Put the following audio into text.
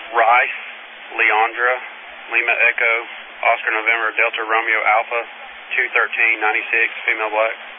Rice, Leandra, Lima Echo, Oscar November, Delta Romeo Alpha, 21396, female black.